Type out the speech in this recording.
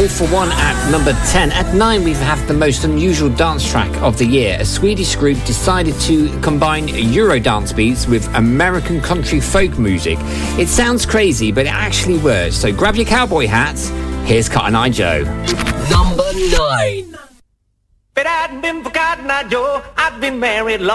All for One at number 10. At 9, we have the most unusual dance track of the year. A Swedish group decided to combine Eurodance beats with American country folk music. It sounds crazy, but it actually works. So grab your cowboy hats. Here's Cotton Eye Joe. Number 9. But I'd been forgotten, Joe. I'd been married long.